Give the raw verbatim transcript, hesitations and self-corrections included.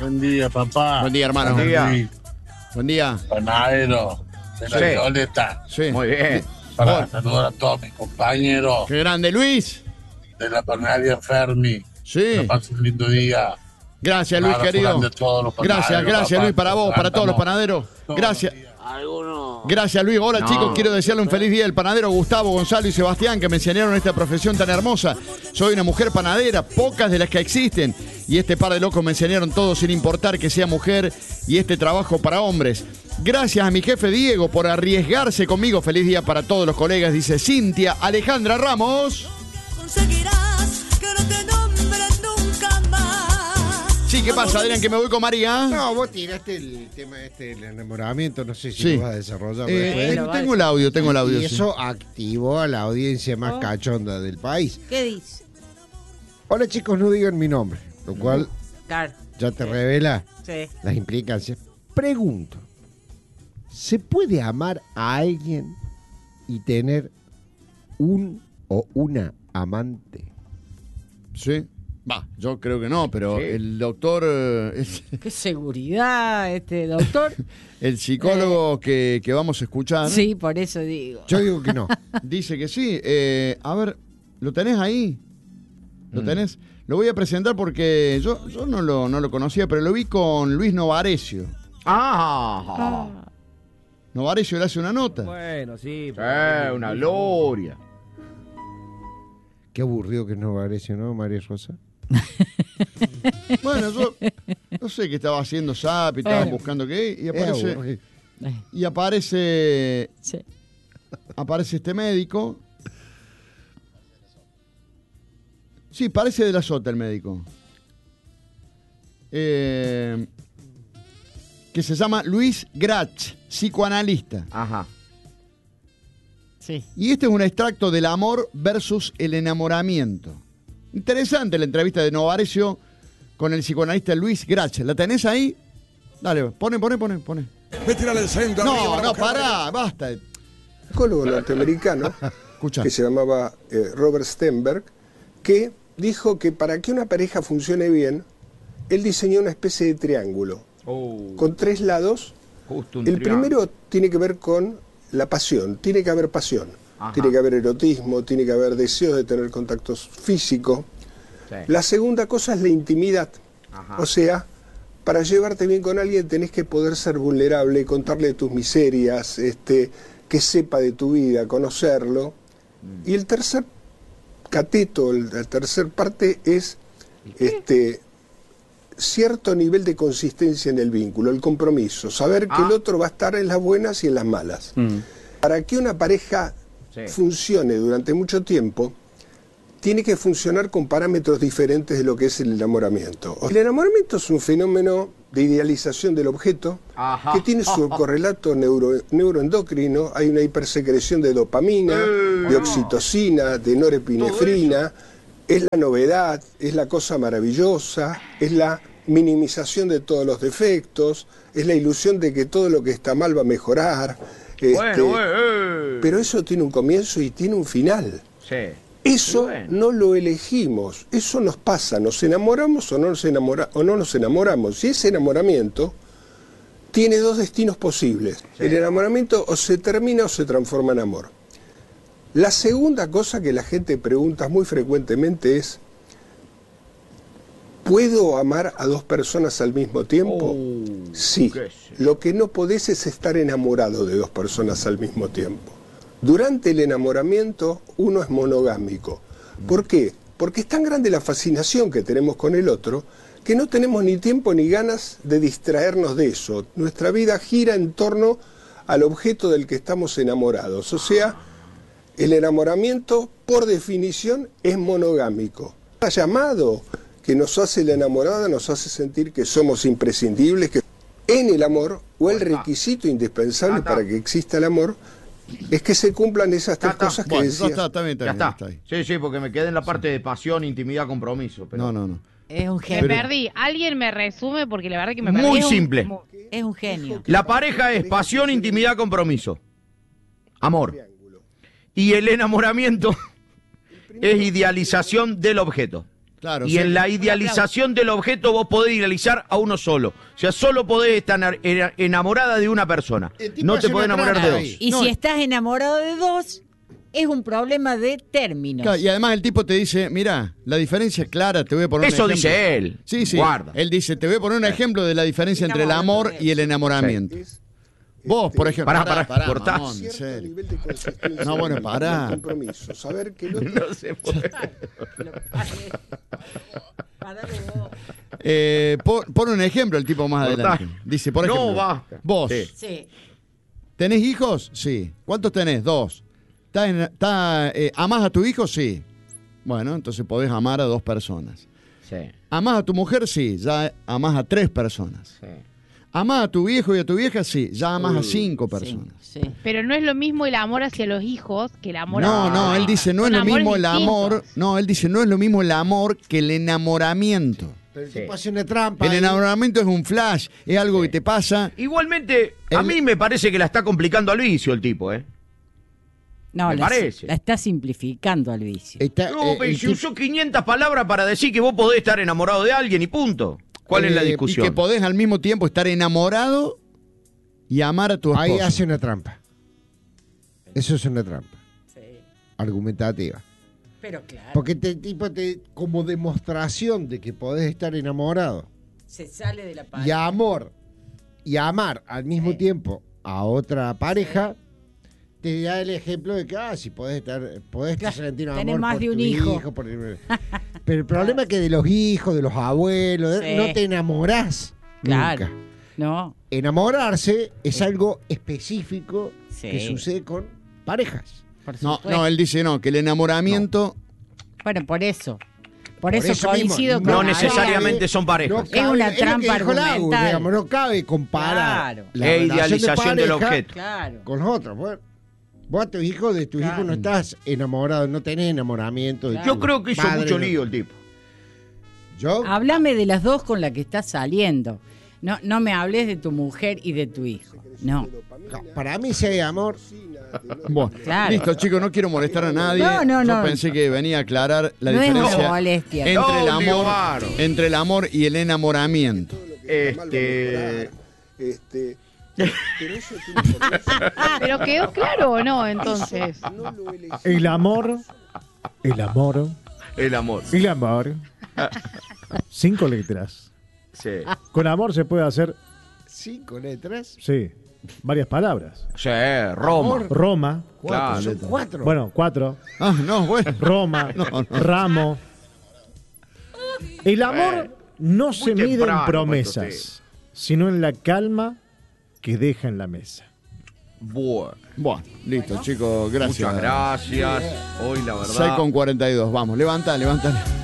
Buen día, papá. Buen día, hermano. Buen día. Buen día. Panadero de la Sí. Violeta. Sí. Muy bien. Para saludar a todos mis compañeros Qué grande, Luis. de la panadería Fermi. Sí. Que pasen un lindo día. Gracias, Luis, Un abrazo querido. grande a todos los Gracias, panaderos, gracias, papá. Luis, para vos, para todos los Estamos panaderos. todos Gracias. los días. Gracias, Luis. Hola, No. chicos. Quiero desearle un feliz día al panadero Gustavo, Gonzalo y Sebastián, que me enseñaron esta profesión tan hermosa. Soy una mujer panadera, pocas de las que existen. Y este par de locos me enseñaron todo sin importar que sea mujer y este trabajo para hombres. Gracias a mi jefe Diego por arriesgarse conmigo. Feliz día para todos los colegas, dice Cintia Alejandra Ramos. Conseguirás que no te nombre nunca más. Sí, ¿qué pasa, Adrián? Que me voy con María. No, vos tiraste el tema este del enamoramiento, no sé si Sí. lo vas a desarrollar. Eh, después. tengo, tengo el audio, tengo el audio. Y sí. eso activó a la audiencia más Oh. cachonda del país. ¿Qué dice? Hola chicos, no digan mi nombre, lo cual Claro. ya te revela Sí. las implicancias. Pregunto, ¿se puede amar a alguien y tener un o una amante? Sí. Va, yo creo que no, pero Sí. el doctor, eh, es- Qué seguridad este doctor. el psicólogo que, que vamos a escuchar, Sí, por eso digo. Yo digo que no. dice que sí. Eh, a ver, ¿lo tenés ahí? ¿Lo tenés? Lo voy a presentar porque yo, yo no, lo, no lo conocía, pero lo vi con Luis Novarecio. Ah, Novarecio le hace una nota. Bueno, sí. eh, una gloria. Qué aburrido que no parece, ¿no, María Rosa? Bueno, yo no sé qué estaba haciendo Zap y estaba Bueno. buscando qué, y Es aparece, aburrido. Eh, y aparece, sí. aparece este médico. Sí, parece de la Sota el médico. Eh, que se llama Luis Grach, psicoanalista. Ajá. Sí. Y este es un extracto del amor versus el enamoramiento. Interesante la entrevista de Novarecio con el psicoanalista Luis Grach. ¿La tenés ahí? Dale, pone, pone, pone, pone. No, no, pará, basta. psicólogo norteamericano Escucha. que se llamaba eh, Robert Stenberg, que dijo que para que una pareja funcione bien, él diseñó una especie de triángulo Oh, con tres lados. justo un El triángulo. primero tiene que ver con la pasión, tiene que haber pasión, Ajá. tiene que haber erotismo, tiene que haber deseos de tener contactos físicos. Sí. La segunda cosa es la intimidad, Ajá. o sea, para llevarte bien con alguien tenés que poder ser vulnerable, contarle tus miserias, este, que sepa de tu vida, conocerlo. Y el tercer cateto, el- la tercer parte es este cierto nivel de consistencia en el vínculo, el compromiso, saber que Ah. el otro va a estar en las buenas y en las malas. Para que una pareja Sí. funcione durante mucho tiempo, tiene que funcionar con parámetros diferentes de lo que es el enamoramiento. El enamoramiento es un fenómeno de idealización del objeto Ajá. que tiene su correlato neuro, neuroendocrino. Hay una hipersecreción de dopamina, de oxitocina, de norepinefrina. Es la novedad, es la cosa maravillosa, es la minimización de todos los defectos, es la ilusión de que todo lo que está mal va a mejorar. este, Bueno, bueno, eh. pero eso tiene un comienzo y tiene un final. Sí. Eso Bueno. no lo elegimos, eso nos pasa, nos enamoramos o no nos, enamora, o no nos enamoramos. Y ese enamoramiento tiene dos destinos posibles. Sí. El enamoramiento o se termina o se transforma en amor. La segunda cosa que la gente pregunta muy frecuentemente es, ¿puedo amar a dos personas al mismo tiempo? Oh, Sí. qué sé. Lo que no podés es estar enamorado de dos personas al mismo tiempo. Durante el enamoramiento uno es monogámico. ¿Por qué? Porque es tan grande la fascinación que tenemos con el otro que no tenemos ni tiempo ni ganas de distraernos de eso. Nuestra vida gira en torno al objeto del que estamos enamorados. O sea, el enamoramiento, por definición, es monogámico. El llamado que nos hace la enamorada nos hace sentir que somos imprescindibles, que en el amor, o el requisito indispensable Ya está. para que exista el amor, es que se cumplan esas tres está. cosas que Bueno, ya decías. está, está bien, está Ya bien, está. está ahí. Sí, sí, porque me quedé en la parte de pasión, intimidad, compromiso. Pero... No, no, no. Es un Me genio. perdí. Alguien me resume porque la verdad que me perdí. Muy Es un- simple. mu- Es un genio. La pareja es pasión, intimidad, compromiso. Amor. Y el enamoramiento es idealización del objeto. Claro, y sí. en la idealización del objeto vos podés idealizar a uno solo. O sea, solo podés estar enamorada de una persona. El tipo No hace te podés una enamorar de trampa dos. ahí. Y No, si eh. estás enamorado de dos, es un problema de términos. Claro, y además el tipo te dice, mira, la diferencia es clara, te voy a poner un Eso ejemplo. dice él. Sí, sí. Guarda. Él dice, te voy a poner un ejemplo de la diferencia entre el amor y el enamoramiento. Es, Vos, este, por ejemplo. Pará, pará, cortá. mamón, en cierto serio. nivel de consistencia No, bueno, del pará. compromiso. Saber que el otro No se puede. Eh, pon, pon un ejemplo el tipo más Cortá. adelante. Dice, por No, ejemplo, basta. vos, Sí. Sí. ¿tenés hijos? Sí. ¿Cuántos tenés? Dos. ¿Estás en- está, eh, ¿Amás a tu hijo? Sí. Bueno, entonces podés amar a dos personas. Sí, ¿Amás a tu mujer? Sí. Ya amás a tres personas. sí. ¿Amás a tu viejo y a tu vieja? Sí. Ya amás a cinco personas. Sí. Pero no es lo mismo el amor hacia los hijos que el amor No, hacia no, la él pareja. dice, no es Son lo mismo amores el amor. distintos. No, él dice, no es lo mismo el amor que el enamoramiento. Pero el Sí. tipo hace una trampa. El ahí. enamoramiento es un flash, es algo que te pasa. Igualmente, a El- mí me parece que la está complicando al vicio el tipo, ¿eh? No, Me la, parece. la está simplificando al vicio. Está, No, eh, pero el si tipo- usó quinientas palabras para decir que vos podés estar enamorado de alguien y punto. ¿Cuál es la Eh, y discusión? Y que podés al mismo tiempo estar enamorado y amar a tu esposo. ahí hace una trampa. Eso es una trampa. Argumentativa. Pero claro, Porque este tipo te, como demostración de que podés estar enamorado se sale de la y pareja. amor y amar al mismo Sí. tiempo a otra pareja, te da el ejemplo de que ah, si podés estar, podés Claro, sentir un tenés amor más por de un tu hijo. por- Pero el problema es que de los hijos, de los abuelos, Sí. no te enamorás Claro. nunca. No, Enamorarse es algo específico Sí. que sucede con parejas. por No, supuesto. no, él dice no, que el enamoramiento. Bueno, por eso. Por, Por eso, eso mismo, coincido no con No Ale. necesariamente son parejas. No Es cabe- una lo que trampa dijo Lau, argumental. digamos, no cabe comparar Claro. la E relación de idealización del pareja objeto. Claro. con los otros. Bueno, vos a tu hijo, de tu Claro. hijo no estás enamorado, no tenés enamoramiento. de Claro. Yo tu creo que hizo padre, mucho no. lío el tipo. Yo, Háblame de las dos con las que estás saliendo. No, no me hables de tu mujer y de tu hijo. No. para mí si hay amor, Bueno, Claro. listo, chicos, no quiero molestar a nadie. No, no, Yo no. pensé que venía a aclarar la No es una diferencia molestia. entre el No, amor, Leonardo. entre el amor y el enamoramiento. Este. Este, pero eso tiene comienzo. Pero quedó claro o no, entonces. No lo elegí. El amor, el amor, El amor. el amor. Cinco letras. Sí. Con amor se puede hacer, cinco letras. sí, varias palabras. Sí, Roma. Roma, Cuatro, Claro. son cuatro. bueno, cuatro. Ah, no, bueno. Roma, No, no. ramo. El amor no se mide en temprano, promesas, sino en la calma que deja en la mesa. Bueno. Bueno, listo, chicos, gracias. Muchas gracias. Hoy la verdad. seis con cuarenta y dos, vamos, levanta, levanta.